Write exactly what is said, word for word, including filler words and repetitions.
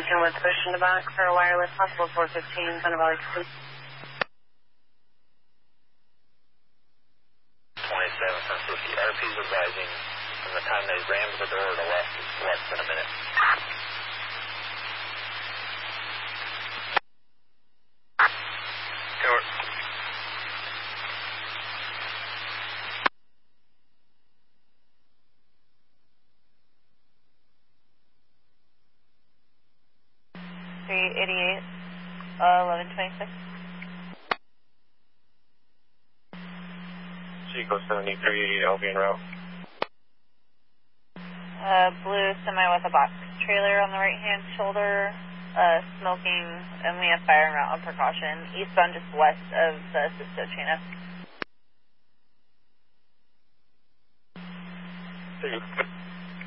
Lincoln with push in the back for a wireless possible four fifteen, Santa Valley. twenty-seven from fifty. R P's advising from the time they rammed the door to left is less than a minute. Short. three eighty-eight, uh, eleven twenty-six. Chico seventy-three, Albion route. Uh, blue semi with a box trailer on the right hand shoulder, uh, smoking, and we have fire en route on precaution, eastbound just west of the Cisco Chena. See you.